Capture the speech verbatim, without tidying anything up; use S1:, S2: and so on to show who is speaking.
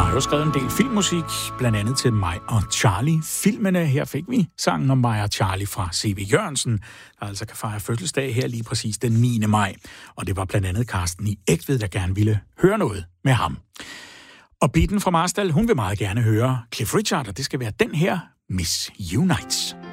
S1: har jo skrevet en del filmmusik, blandt andet til mig og Charlie. Filmene, her fik vi sangen om mig og Charlie fra C V Jørgensen, der altså kan fejre fødselsdag her lige præcis den niende maj. Og det var blandt andet Carsten i Egtved, der gerne ville høre noget med ham. Og Bitten fra Marstal, hun vil meget gerne høre Cliff Richard, og det skal være den her, Miss You Nights.